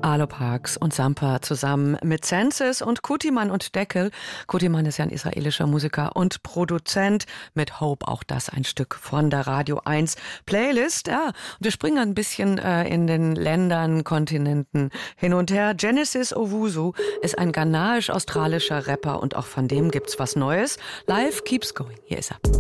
Arlo Parks und Sampa zusammen mit Senses und Kutiman und Deckel. Kutiman ist ja ein israelischer Musiker und Produzent. Mit Hope auch das ein Stück von der Radio 1 Playlist. Ja, und wir springen ein bisschen in den Ländern, Kontinenten hin und her. Genesis Owusu ist ein ghanaisch-australischer Rapper und auch von dem gibt's was Neues. Life keeps going. Hier ist er.